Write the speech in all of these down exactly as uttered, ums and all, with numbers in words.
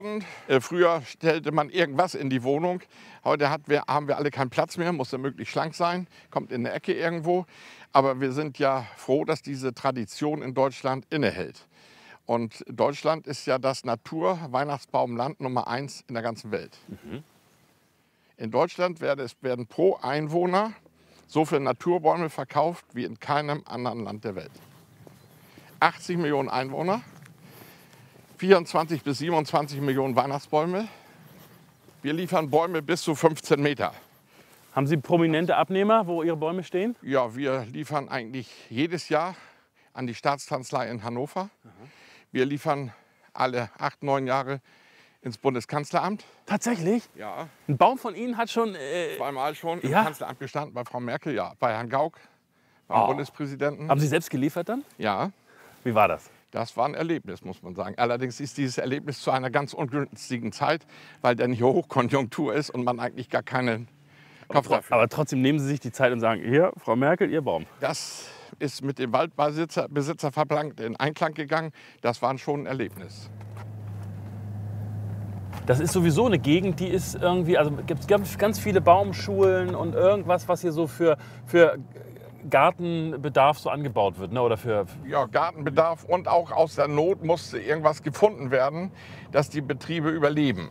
Äh, Früher stellte man irgendwas in die Wohnung. Heute hat wir, haben wir alle keinen Platz mehr, muss ja möglichst schlank sein, kommt in der Ecke irgendwo. Aber wir sind ja froh, dass diese Tradition in Deutschland innehält. Und Deutschland ist ja das Natur-Weihnachtsbaumland Nummer eins in der ganzen Welt. Mhm. In Deutschland werden, es werden pro Einwohner so viele Naturbäume verkauft wie in keinem anderen Land der Welt. achtzig Millionen Einwohner, vierundzwanzig bis siebenundzwanzig Millionen Weihnachtsbäume. Wir liefern Bäume bis zu fünfzehn Meter. Haben Sie prominente Abnehmer, wo Ihre Bäume stehen? Ja, wir liefern eigentlich jedes Jahr an die Staatskanzlei in Hannover. Mhm. Wir liefern alle acht, neun Jahre ins Bundeskanzleramt. Tatsächlich? Ja. Ein Baum von Ihnen hat schon... Äh, Zweimal schon im ja? Kanzleramt gestanden, bei Frau Merkel, ja. Bei Herrn Gauck, beim oh. Bundespräsidenten. Haben Sie selbst geliefert dann? Ja. Wie war das? Das war ein Erlebnis, muss man sagen. Allerdings ist dieses Erlebnis zu einer ganz ungünstigen Zeit, weil dann hier Hochkonjunktur ist und man eigentlich gar keinen Kopf dafür hat. Aber trotzdem nehmen Sie sich die Zeit und sagen, hier, Frau Merkel, Ihr Baum. Das ist mit dem Waldbesitzer Besitzer verblankt in Einklang gegangen. Das war schon ein Erlebnis. Das ist sowieso eine Gegend, die ist irgendwie, also gibt es ganz, ganz viele Baumschulen und irgendwas, was hier so für, für Gartenbedarf so angebaut wird, ne? Oder für ja, Gartenbedarf, und auch aus der Not musste irgendwas gefunden werden, dass die Betriebe überleben.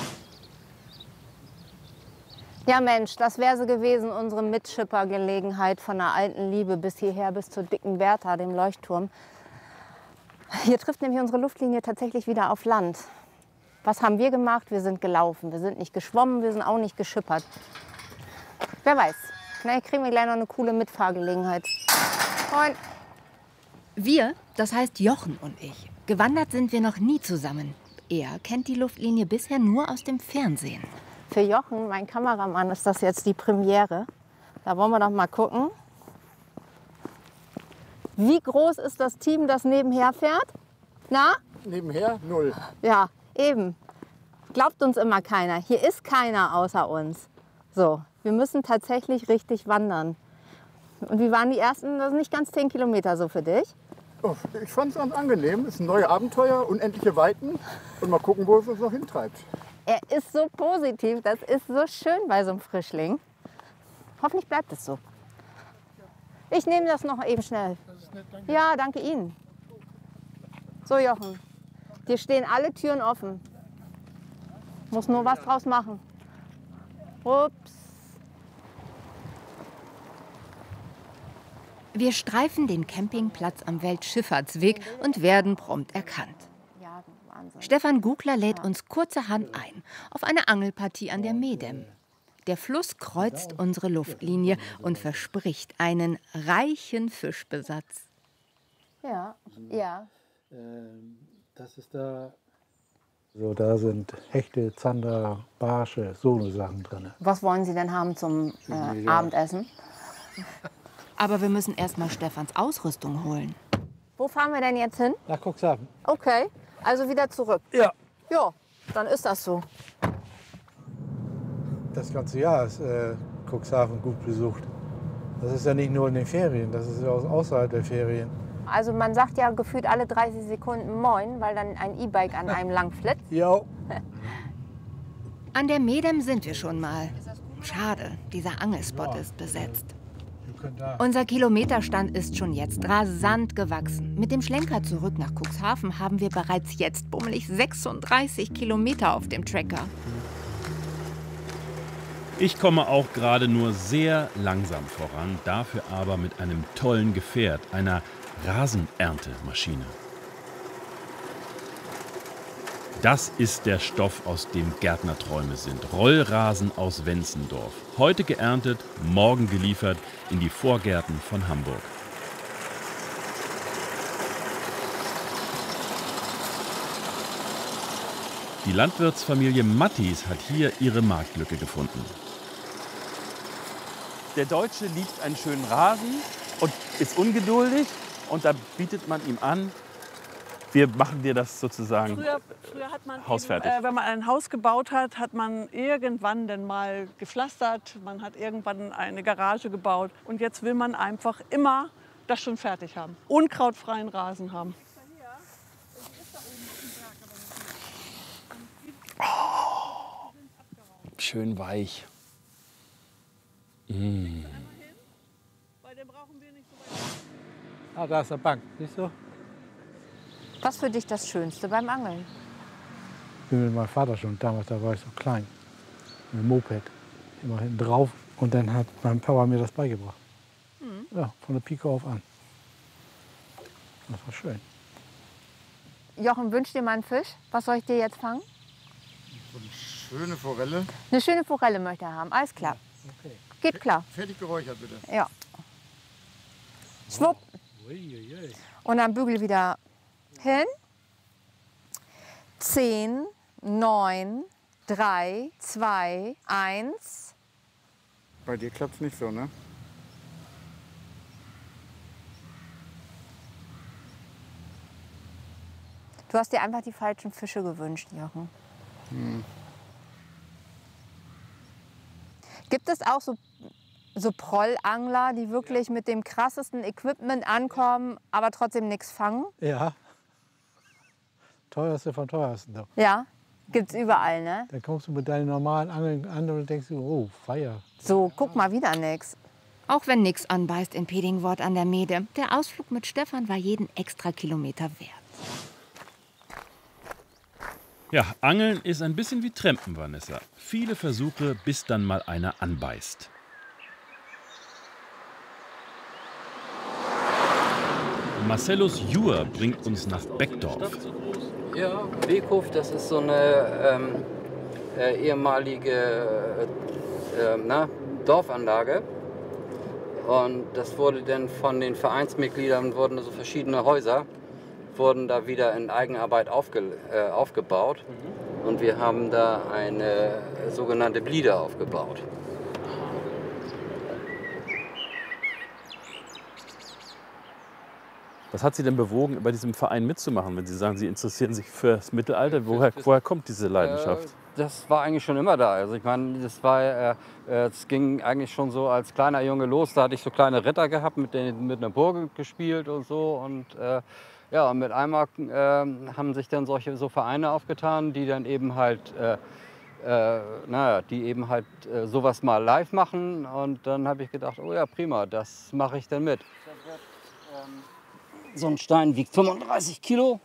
Ja Mensch, das wäre so gewesen, unsere Mitschippergelegenheit von der alten Liebe bis hierher, bis zur dicken Bertha, dem Leuchtturm. Hier trifft nämlich unsere Luftlinie tatsächlich wieder auf Land. Was haben wir gemacht? Wir sind gelaufen. Wir sind nicht geschwommen, wir sind auch nicht geschippert. Wer weiß, vielleicht kriegen wir gleich noch eine coole Mitfahrgelegenheit. Moin. Wir, das heißt Jochen und ich. Gewandert sind wir noch nie zusammen. Er kennt die Luftlinie bisher nur aus dem Fernsehen. Für Jochen, mein Kameramann, ist das jetzt die Premiere. Da wollen wir doch mal gucken. Wie groß ist das Team, das nebenher fährt? Na? Nebenher null. Ja, eben. Glaubt uns immer keiner. Hier ist keiner außer uns. So, wir müssen tatsächlich richtig wandern. Und wie waren die ersten, das sind nicht ganz zehn Kilometer so für dich? Oh, ich fand es ganz angenehm. Es ist ein neues Abenteuer, unendliche Weiten. Und mal gucken, wo es uns noch hintreibt. Er ist so positiv, das ist so schön bei so einem Frischling. Hoffentlich bleibt es so. Ich nehme das noch eben schnell. Das ist nett, danke. Ja, danke Ihnen. So Jochen, dir stehen alle Türen offen. Muss nur was draus machen. Ups. Wir streifen den Campingplatz am Weltschifffahrtsweg und werden prompt erkannt. Ja, Wahnsinn. Stefan Gugler lädt uns kurzerhand ein auf eine Angelpartie an der Medem. Der Fluss kreuzt unsere Luftlinie und verspricht einen reichen Fischbesatz. Ja, ja. Das ist da. So, da sind Hechte, Zander, Barsche, so eine Sachen drin. Was wollen Sie denn haben zum äh, Abendessen? Aber wir müssen erst mal Stefans Ausrüstung holen. Wo fahren wir denn jetzt hin? Nach Cuxhaven. Okay, also wieder zurück. Ja. Ja, dann ist das so. Das ganze Jahr ist äh, Cuxhaven gut besucht. Das ist ja nicht nur in den Ferien, das ist ja auch außerhalb der Ferien. Also man sagt ja gefühlt alle dreißig Sekunden Moin, weil dann ein E-Bike an einem lang flitzt. Ja. An der Medem sind wir schon mal. Schade, dieser Angelspot ist besetzt. Unser Kilometerstand ist schon jetzt rasant gewachsen. Mit dem Schlenker zurück nach Cuxhaven haben wir bereits jetzt bummelig sechsunddreißig Kilometer auf dem Tracker. Ich komme auch gerade nur sehr langsam voran, dafür aber mit einem tollen Gefährt, einer Rasenerntemaschine. Das ist der Stoff, aus dem Gärtnerträume sind. Rollrasen aus Wenzendorf. Heute geerntet, morgen geliefert in die Vorgärten von Hamburg. Die Landwirtsfamilie Mattis hat hier ihre Marktlücke gefunden. Der Deutsche liebt einen schönen Rasen und ist ungeduldig. Und da bietet man ihm an, wir machen dir das sozusagen früher, früher hat man hausfertig. Eben, äh, wenn man ein Haus gebaut hat, hat man irgendwann dann mal gepflastert. Man hat irgendwann eine Garage gebaut. Und jetzt will man einfach immer das schon fertig haben. Unkrautfreien Rasen haben. schön weich. Mm. Ah, da ist eine Bank, siehst du? Was für dich das Schönste beim Angeln? Ich bin mit meinem Vater schon damals, da war ich so klein. Mit dem Moped. Immer hinten drauf. Und dann hat mein Papa mir das beigebracht. Mhm. Ja, von der Pike auf an. Das war schön. Jochen, wünsch dir mal einen Fisch. Was soll ich dir jetzt fangen? So eine schöne Forelle. Eine schöne Forelle möchte er haben. Alles klar. Okay. Geht klar. Fertig geräuchert, bitte. Ja. Schwupp. Uiuiui. Und dann Bügel wieder hin. Zehn, neun, drei, zwei, eins. Bei dir klappt es nicht so, ne? Du hast dir einfach die falschen Fische gewünscht, Jochen. Hm. Gibt es auch so, so Prollangler, die wirklich mit dem krassesten Equipment ankommen, aber trotzdem nichts fangen? Ja. Teuerste von teuersten. Doch. Ja, gibt's überall, ne? Dann kommst du mit deinen normalen Angeln an und denkst du, oh, Feier. So, guck mal, wieder nix. Auch wenn nix anbeißt in Pedingwort an der Meede, der Ausflug mit Stefan war jeden extra Kilometer wert. Ja, Angeln ist ein bisschen wie Trampen, Vanessa. Viele Versuche, bis dann mal einer anbeißt. Marcellus Juhr bringt uns nach Beckdorf. Ja, Beekhof, das ist so eine ähm, äh, ehemalige äh, äh, na, Dorfanlage. Und das wurde dann von den Vereinsmitgliedern, wurden so verschiedene Häuser, wurden da wieder in Eigenarbeit aufge, äh, aufgebaut. Mhm. Und wir haben da eine sogenannte Blieder aufgebaut. Was hat Sie denn bewogen, bei diesem Verein mitzumachen, wenn Sie sagen, Sie interessieren sich für das Mittelalter? Woher, woher kommt diese Leidenschaft? Äh, das war eigentlich schon immer da. Also ich meine, das war, äh, es ging eigentlich schon so als kleiner Junge los. Da hatte ich so kleine Ritter gehabt, mit denen mit einer Burg gespielt und so. Und äh, ja, und mit einmal äh, haben sich dann solche so Vereine aufgetan, die dann eben halt, äh, äh, naja, die eben halt äh, sowas mal live machen. Und dann habe ich gedacht, oh ja, prima, das mache ich dann mit. So ein Stein wiegt fünfunddreißig Kilo.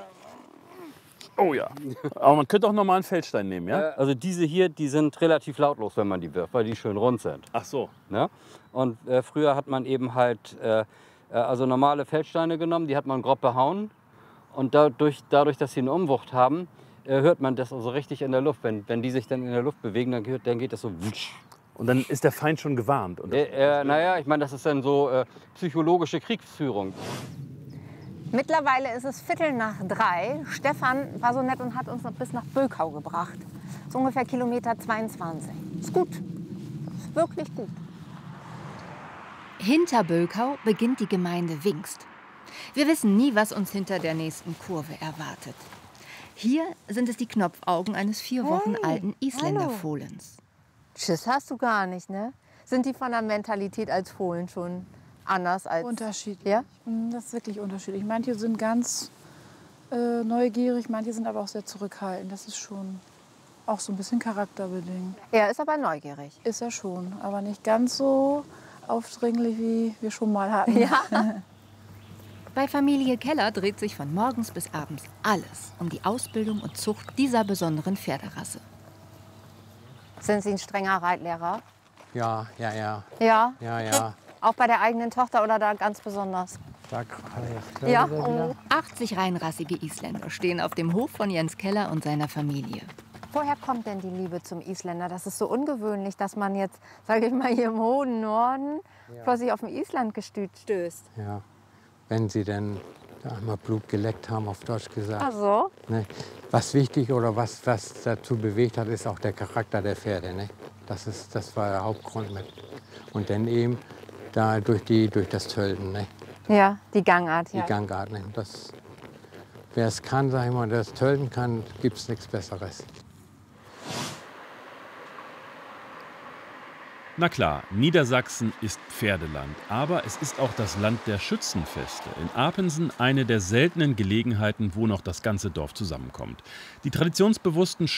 Oh ja. Aber man könnte auch normal einen Feldstein nehmen, ja? Also diese hier, die sind relativ lautlos, wenn man die wirft, weil die schön rund sind. Ach so. Ne? Und äh, früher hat man eben halt äh, also normale Feldsteine genommen, die hat man grob behauen. Und dadurch, dadurch dass sie eine Umwucht haben, äh, hört man das also richtig in der Luft. Wenn, wenn die sich dann in der Luft bewegen, dann, dann geht das so wutsch. Und dann ist der Feind schon gewarnt. Und äh, äh, naja, ich meine, das ist dann so äh, psychologische Kriegsführung. Mittlerweile ist es Viertel nach drei. Stefan war so nett und hat uns noch bis nach Bökau gebracht. Das ist ungefähr Kilometer zweiundzwanzig. Ist gut. Ist wirklich gut. Hinter Bökau beginnt die Gemeinde Wingst. Wir wissen nie, was uns hinter der nächsten Kurve erwartet. Hier sind es die Knopfaugen eines vier Wochen hey, alten Isländerfohlens. Schiss hast du gar nicht, ne? Sind die von der Mentalität als Fohlen schon anders als... Unterschiedlich. Ja? Das ist wirklich unterschiedlich. Manche sind ganz äh, neugierig, manche sind aber auch sehr zurückhaltend. Das ist schon auch so ein bisschen charakterbedingt. Er ist aber neugierig. Ist er schon, aber nicht ganz so aufdringlich, wie wir schon mal hatten. Ja. Bei Familie Keller dreht sich von morgens bis abends alles um die Ausbildung und Zucht dieser besonderen Pferderasse. Sind Sie ein strenger Reitlehrer? Ja, ja, ja. Ja? Ja, ja. Auch bei der eigenen Tochter oder da ganz besonders? Da gerade ja. Oh. achtzig reinrassige Isländer stehen auf dem Hof von Jens Keller und seiner Familie. Woher kommt denn die Liebe zum Isländer? Das ist so ungewöhnlich, dass man jetzt, sage ich mal, hier im hohen Norden ja. plötzlich auf ein Islandgestüt stößt. Ja, wenn sie denn einmal Blut geleckt haben, auf Deutsch gesagt. Ach so. Ne? Was wichtig oder was, was dazu bewegt hat, ist auch der Charakter der Pferde. Ne? Das, ist, das war der Hauptgrund mit. Und dann eben da durch, die, durch das Tölten. Ne? Ja, die Gangart. Die ja. Gangart. Ne? Das, wer es kann, sag ich mal, der es tölten kann, gibt es nichts Besseres. Na klar, Niedersachsen ist Pferdeland, aber es ist auch das Land der Schützenfeste. In Apensen eine der seltenen Gelegenheiten, wo noch das ganze Dorf zusammenkommt. Die traditionsbewussten